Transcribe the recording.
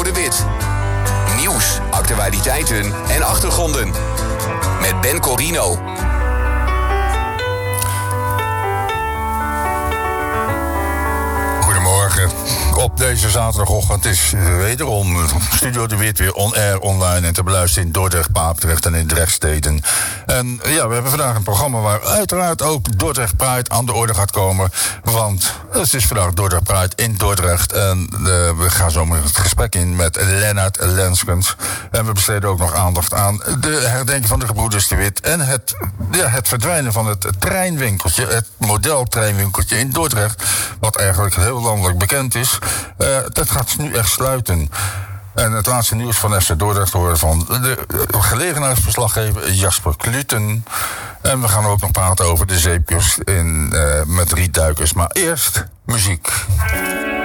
de Wit. Nieuws, actualiteiten en achtergronden. Met Ben Corino. Goedemorgen. Op deze zaterdagochtend is wederom Studio de Wit weer on-air, online en te beluisteren in Dordrecht, Papendrecht en in Drechtsteden. En ja, we hebben vandaag een programma waar uiteraard ook Dordrecht Pride aan de orde gaat komen. Want het is vandaag Dordrecht Pride in Dordrecht. En we gaan zo met het gesprek in met Lennart Lenskens. En we besteden ook nog aandacht aan de herdenking van de gebroeders de Wit. En het verdwijnen van het treinwinkeltje, het modeltreinwinkeltje in Dordrecht. Wat eigenlijk heel landelijk bekend is. Dat gaat nu echt sluiten. En het laatste nieuws van FC Dordrecht horen van de gelegenheidsverslaggever Jasper Kluten. En we gaan ook nog praten over de zeepkust met Riet Duikers. Maar eerst muziek.